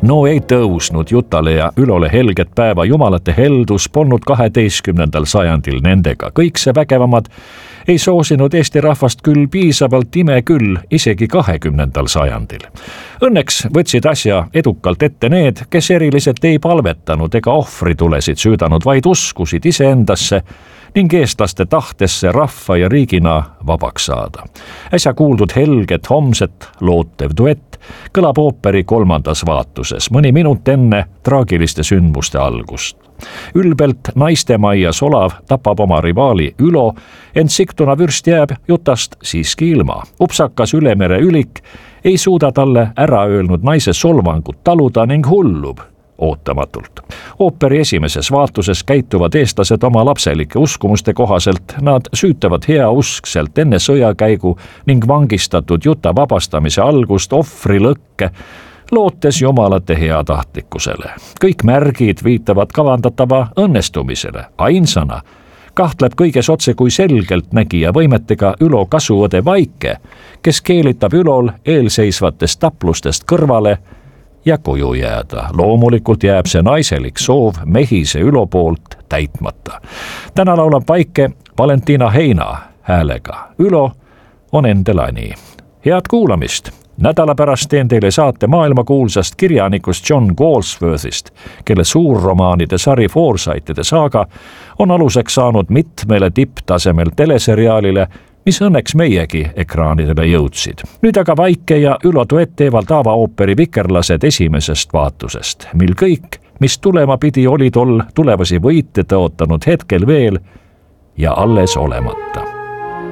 No ei tõusnud Jutale ja Ülole helget päeva, jumalate heldus polnud 12. sajandil nendega. Kõik see vägevamad ei soosinud Eesti rahvast küll piisavalt, ime küll isegi 20. sajandil. Õnneks võtsid asja edukalt ette need, kes eriliselt ei palvetanud ega ohvritulesid süüdanud, vaid uskusid iseendasse ning eestlaste tahtesse rahva ja riigina vabaks saada. Äsja kuuldud helget homset lootev duett kõlab ooperi 3. vaatuses, mõni minut enne traagiliste sündmuste algust. Ülbelt naistemajja solav tapab oma rivaali Ülo, ent siktuna vürst jääb Jutast siiski ilma. Upsakas Ülemere ülik ei suuda talle ära öelnud naise solvangut taluda ning hullub ootamatult. Ooperi esimeses vaatuses käituvad eestlased oma lapselike uskumuste kohaselt, nad süütavad heauskselt enne sõjakäigu ning vangistatud Juta vabastamise algust ohvrilõkke, lootes jumalate heatahtlikkusele. Kõik märgid viitavad kavandatava õnnestumisele. Ainsana kahtleb kõiges otse kui selgelt nägija võimetega Ülo kasuõde Vaike, kes keelitab Ülol eelseisvatest taplustest kõrvale ja koju jääda. Loomulikult jääb see naiselik soov mehise Ülo poolt täitmata. Täna laulab Vaike Valentina Heina häälega. Ülo on Endelani. Head kuulamist! Nädala pärast teen teile saate maailmakuulsast kirjanikust John Galsworthist, kelle suurromaanide sari Forsythide saaga on aluseks saanud mitmele tipptasemel teleseriaalile, mis õnneks meiegi ekraanidele jõudsid. Nüüd aga Vaike ja Ülo duett teevad avaooperi Vikerlased esimesest vaatusest, mil kõik, mis tulema pidi, oli tol tulevasi võite tõotanud hetkel veel ja alles olemata.